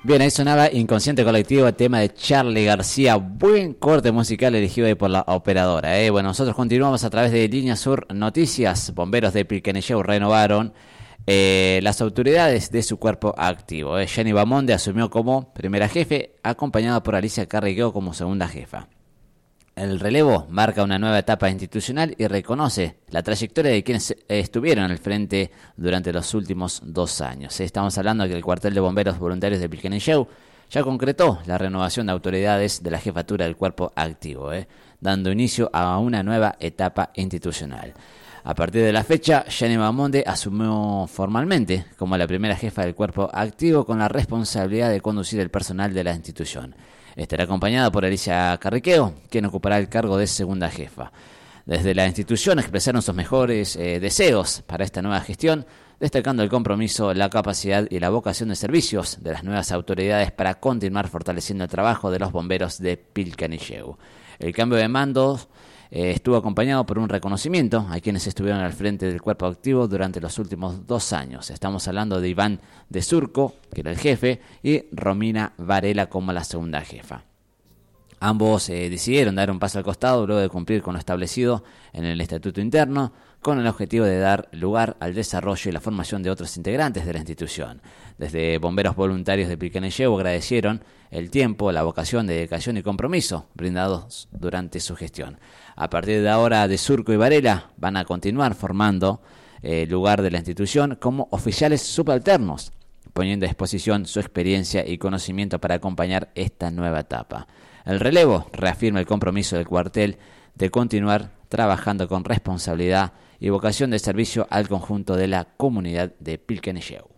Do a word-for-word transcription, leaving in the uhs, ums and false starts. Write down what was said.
Bien, ahí sonaba Inconsciente Colectivo, tema de Charly García. Buen corte musical elegido ahí por la operadora. ¿eh? Bueno, nosotros continuamos a través de Línea Sur Noticias. Bomberos de Pilquenilleu renovaron eh, las autoridades de su cuerpo activo. ¿eh? Jenny Bamonde asumió como primera jefe, acompañada por Alicia Carriqueo como segunda jefa. El relevo marca una nueva etapa institucional y reconoce la trayectoria de quienes estuvieron al frente durante los últimos dos años. Estamos hablando de que el cuartel de bomberos voluntarios de Pilquenilleu ya concretó la renovación de autoridades de la jefatura del cuerpo activo, ¿eh? dando inicio a una nueva etapa institucional. A partir de la fecha, Jenny Bamonde asumió formalmente como la primera jefa del cuerpo activo con la responsabilidad de conducir el personal de la institución. Estará acompañada por Alicia Carriqueo, quien ocupará el cargo de segunda jefa. Desde la institución expresaron sus mejores eh, deseos para esta nueva gestión, destacando el compromiso, la capacidad y la vocación de servicios de las nuevas autoridades para continuar fortaleciendo el trabajo de los bomberos de Pilquenilleu. El cambio de mandos eh, estuvo acompañado por un reconocimiento a quienes estuvieron al frente del cuerpo activo durante los últimos dos años. Estamos hablando de Iván de Surco, que era el jefe, y Romina Varela como la segunda jefa. Ambos eh, decidieron dar un paso al costado luego de cumplir con lo establecido en el estatuto interno, con el objetivo de dar lugar al desarrollo y la formación de otros integrantes de la institución. Desde Bomberos Voluntarios de Pilquenilleu agradecieron el tiempo, la vocación, dedicación y compromiso brindados durante su gestión. A partir de ahora, de Surco y Varela van a continuar formando el eh, lugar de la institución como oficiales subalternos, poniendo a disposición su experiencia y conocimiento para acompañar esta nueva etapa. El relevo reafirma el compromiso del cuartel de continuar trabajando con responsabilidad y vocación de servicio al conjunto de la comunidad de Pilquenilleu.